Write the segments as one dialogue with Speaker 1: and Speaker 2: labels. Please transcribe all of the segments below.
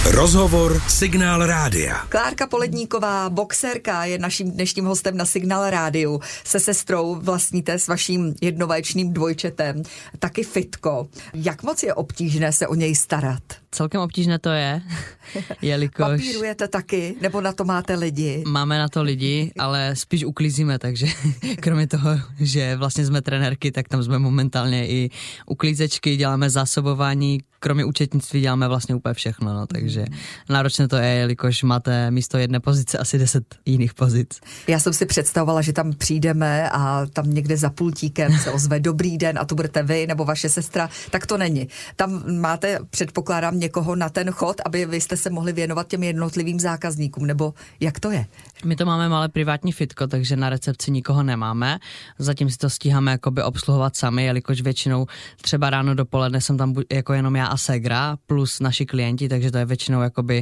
Speaker 1: Rozhovor Signál Rádia.
Speaker 2: Klárka Poledníková, boxerka, je naším dnešním hostem na Signál Rádiu. Se sestrou vlastníte s vaším jednovaječným dvojčetem taky fitko. Jak moc je obtížné se o něj starat?
Speaker 3: Celkem obtížné to je, jelikož...
Speaker 2: Papírujete taky, nebo na to máte lidi?
Speaker 3: Máme na to lidi, ale spíš uklízíme, takže kromě toho, že vlastně jsme trenérky, tak tam jsme momentálně i uklízečky, děláme zásobování, kromě účetnictví děláme vlastně úplně všechno, no, takže náročné to je, jelikož máte místo jedné pozice asi 10 jiných pozic.
Speaker 2: Já jsem si představovala, že tam přijdeme a tam někde za pultíkem se ozve dobrý den a to budete vy nebo vaše sestra, tak to není. Tam máte, předpokládám, někoho na ten chod, aby vy jste se mohli věnovat těm jednotlivým zákazníkům, nebo jak to je?
Speaker 3: My to máme malé privátní fitko, takže na recepci nikoho nemáme. Zatím si to stíháme jakoby obsluhovat sami, jelikož většinou třeba ráno dopoledne jsem tam jako jenom já a ségra plus naši klienti, takže to je většinou jakoby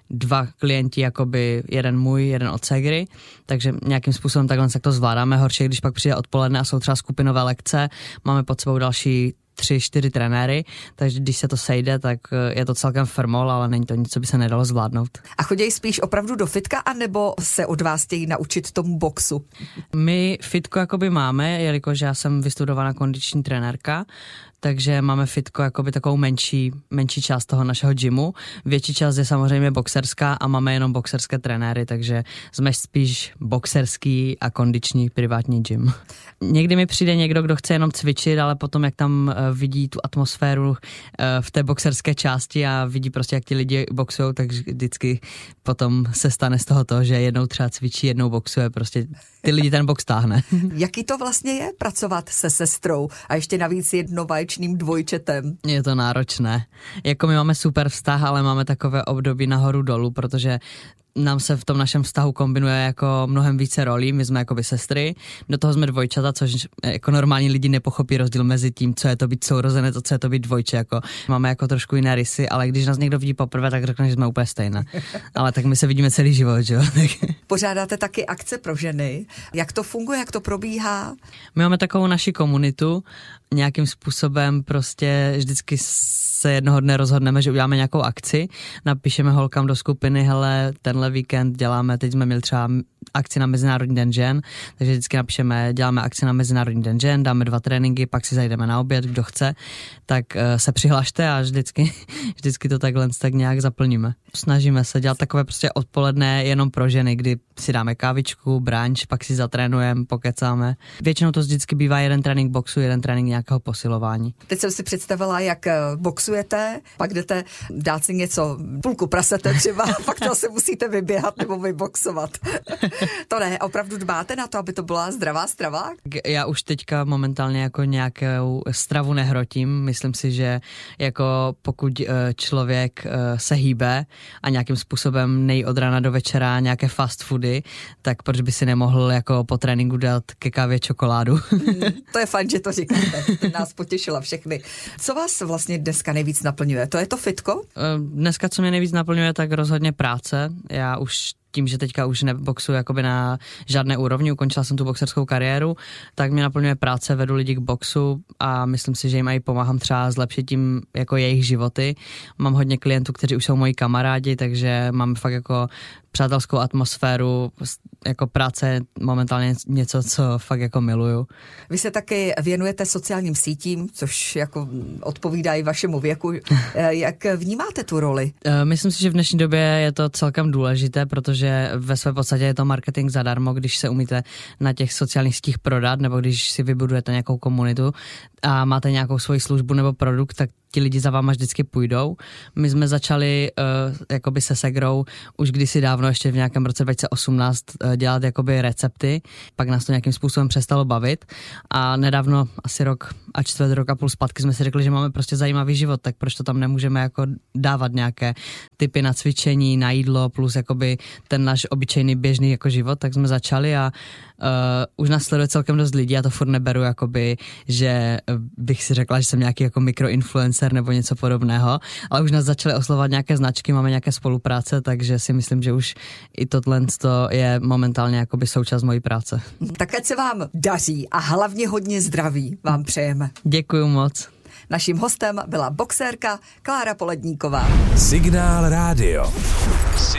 Speaker 3: 2 klienti, jakoby jeden můj, jeden od ségry, takže nějakým způsobem takhle tak to zvládáme. Horší, když pak přijde odpoledne a jsou třeba skupinové lekce, máme pod sebou další 3-4 trenéry, takže když se to sejde, tak je to celkem firmol, ale není to nic, co by se nedalo zvládnout.
Speaker 2: A chodí spíš opravdu do fitka, anebo se od vás chtějí naučit tomu boxu?
Speaker 3: My fitko jakoby máme, jelikož já jsem vystudovaná kondiční trenérka, takže máme fitko jakoby takovou menší část toho našeho gymu. Větší část je samozřejmě boxerská a máme jenom boxerské trenéry, takže jsme spíš boxerský a kondiční privátní gym. Někdy mi přijde někdo, kdo chce jenom cvičit, ale potom jak tam vidí tu atmosféru v té boxerské části a vidí prostě, jak ti lidi boxují, tak vždycky potom se stane z toho to, že jednou třeba cvičí, jednou boxuje, prostě ty lidi ten box táhne.
Speaker 2: Jaký to vlastně je pracovat se sestrou a ještě navíc jednovaječným dvojčetem?
Speaker 3: Je to náročné. Jako my máme super vztah, ale máme takové období nahoru dolů, protože nám se v tom našem vztahu kombinuje jako mnohem více rolí, my jsme jakoby sestry, do toho jsme dvojčata, což jako normální lidi nepochopí rozdíl mezi tím, co je to být sourozenec a co je to být dvojče, jako máme jako trošku jiné rysy, ale když nás někdo vidí poprvé, tak řekne, že jsme úplně stejné. Ale tak my se vidíme celý život, že jo.
Speaker 2: Pořádáte taky akce pro ženy. Jak to funguje, jak to probíhá?
Speaker 3: My máme takovou naši komunitu, nějakým způsobem prostě vždycky se jednoho dne rozhodneme, že uděláme nějakou akci, napíšeme holkám do skupiny, hele, tenhle víkend děláme, teď jsme měli třeba akci na Mezinárodní den žen, takže vždycky napíšeme, děláme akci na Mezinárodní den žen, dáme 2 tréninky, pak si zajdeme na oběd, kdo chce, tak se přihlašte a vždycky to takhle tak nějak zaplníme. Snažíme se dělat takové prostě odpoledne jenom pro ženy, kdy si dáme kávičku, brunch, pak si zatrénujeme, pokecáme. Většinou to vždycky bývá jeden trénink boxu, jeden trénink nějakého posilování.
Speaker 2: Teď jsem si představila, jak boxujete, pak jdete dát si něco, půlku prasete třeba, pak to se musíte vyběhat nebo vyboxovat. To ne, opravdu dbáte na to, aby to byla zdravá strava?
Speaker 3: Já už teďka momentálně jako nějakou stravu nehrotím. Myslím si, že jako pokud člověk se hýbe a nějakým způsobem nejí od rána do večera nějaké fast foody, tak proč by si nemohl jako po tréninku dát ke kávě čokoládu?
Speaker 2: To je fajn, že to říkáte. To nás potěšila všechny. Co vás vlastně dneska nejvíc naplňuje? To je to fitko?
Speaker 3: Dneska, co mě nejvíc naplňuje, tak rozhodně práce. Já už tím, že teďka už neboxuju jakoby na žádné úrovni, ukončila jsem tu boxerskou kariéru, tak mě naplňuje práce, vedu lidi k boxu a myslím si, že jim i pomáhám třeba zlepšit tím jako jejich životy. Mám hodně klientů, kteří už jsou moji kamarádi, takže mám fakt jako přátelskou atmosféru, jako práce momentálně něco, co fakt jako miluju.
Speaker 2: Vy se taky věnujete sociálním sítím, což jako odpovídá i vašemu věku. Jak vnímáte tu roli?
Speaker 3: Myslím si, že v dnešní době je to celkem důležité, protože ve své podstatě je to marketing zadarmo, když se umíte na těch sociálních sítích prodat, nebo když si vybudujete nějakou komunitu a máte nějakou svoji službu nebo produkt, tak ti lidi za váma vždycky půjdou. My jsme začali jakoby se ségrou už kdysi dávno, ještě v nějakém roce 2018 dělat jakoby recepty, pak nás to nějakým způsobem přestalo bavit a nedávno, asi rok a čtvrt rok a půl zpátky jsme si řekli, že máme prostě zajímavý život, tak proč to tam nemůžeme jako dávat nějaké tipy na cvičení, na jídlo, plus jakoby ten náš obyčejný běžný jako život, tak jsme začali a už nás sleduje celkem dost lidí, já to furt neberu jakoby, že bych si řekla, že jsem nějaký jako mikroinfluencer nebo něco podobného, ale už nás začaly oslovovat nějaké značky, máme nějaké spolupráce, takže si myslím, že už i tohle je momentálně jakoby součást mojí práce.
Speaker 2: Tak ať se vám daří a hlavně hodně zdraví vám přejeme.
Speaker 3: Děkuju moc.
Speaker 2: Naším hostem byla boxérka Klára Poledníková.
Speaker 1: Signál rádio.